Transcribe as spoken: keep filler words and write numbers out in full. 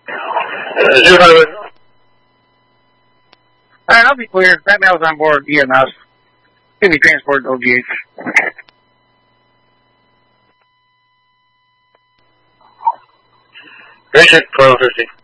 Uh, zero five. Alright, I'll be clear. That mail's on board E M S. Give me transport to O G H. Basic twelve fifty.